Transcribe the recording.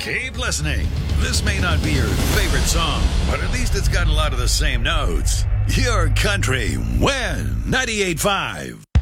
Keep listening. This may not be your favorite song, but at least it's got a lot of the same notes. Your country win 98.5.